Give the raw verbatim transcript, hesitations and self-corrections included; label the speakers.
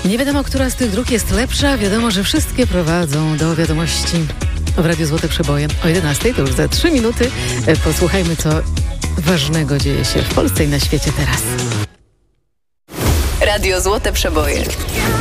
Speaker 1: Nie wiadomo, która z tych dróg jest lepsza. Wiadomo, że wszystkie prowadzą do wiadomości w Radiu Złote Przeboje. O jedenastej, to już za trzy minuty. Posłuchajmy, co ważnego dzieje się w Polsce i na świecie teraz.
Speaker 2: Radio Złote Przeboje.